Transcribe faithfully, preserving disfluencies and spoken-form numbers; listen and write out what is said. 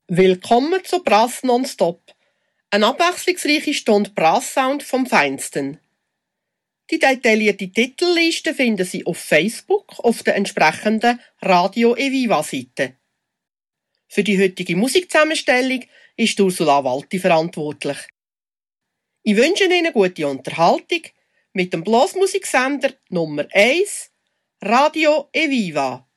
Willkommen zu Brass Nonstop, eine abwechslungsreiche Stunde Brass-Sound vom Feinsten. Die detaillierte Titelliste finden Sie auf Facebook auf der entsprechenden Radio Eviva-Seite. Für die heutige Musikzusammenstellung ist Ursula Walti verantwortlich. Ich wünsche Ihnen gute Unterhaltung mit dem Blasmusiksender Nummer eins, Radio Eviva.